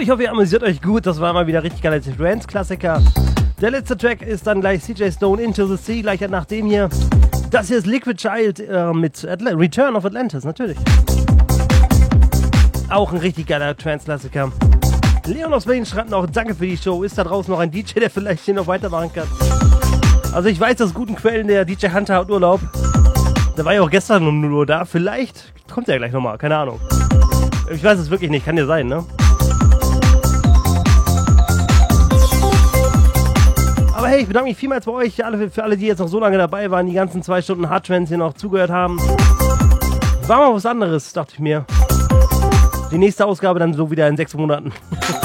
ich hoffe, ihr amüsiert euch gut. Das war mal wieder richtig geiler Trance-Klassiker. Der letzte Track ist dann gleich CJ Stone Into the Sea, gleich nach dem hier. Das hier ist Liquid Child mit Return of Atlantis, natürlich. Auch ein richtig geiler Trance-Klassiker. Leon aus Berlin schreibt noch, danke für die Show. Ist da draußen noch ein DJ, der vielleicht hier noch weitermachen kann? Also ich weiß aus guten Quellen, der DJ Hunter hat Urlaub. Der war ja auch gestern um 0 Uhr da. Vielleicht kommt er ja gleich nochmal, keine Ahnung. Ich weiß es wirklich nicht, kann ja sein, ne? Aber hey, ich bedanke mich vielmals bei euch, für alle, die jetzt noch so lange dabei waren, die ganzen 2 Stunden Hardtrance hier noch zugehört haben. War mal was anderes, dachte ich mir. Die nächste Ausgabe dann so wieder in 6 Monaten.